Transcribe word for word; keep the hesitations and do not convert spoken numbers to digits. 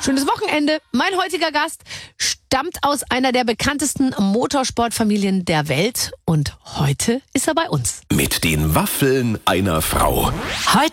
Schönes Wochenende. Mein heutiger Gast stammt aus einer der bekanntesten Motorsportfamilien der Welt und heute ist er bei uns. Mit den Waffeln einer Frau. Heute